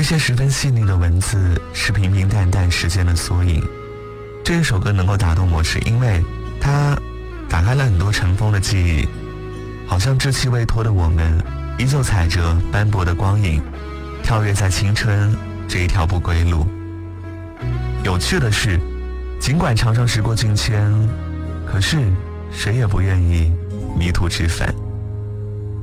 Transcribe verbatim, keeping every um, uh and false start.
些十分细腻的文字是平平淡淡时间的缩影。这一首歌能够打动我，是因为它打开了很多尘封的记忆，好像稚气未脱的我们依旧踩着斑驳的光影，跳跃在青春这一条不归路。有趣的是，尽管常常时过境迁，可是谁也不愿意迷途知返。